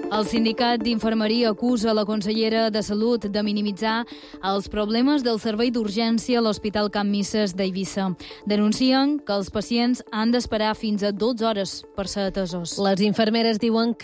El sindicat d'infermeria acusa la consellera de Salut de minimitzar els problemes del servei d'urgència a l'Hospital Can Misses d'Eivissa. Denuncien que els pacients han d'esperar fins a 12 hores per ser atesos. Les infermeres diuen que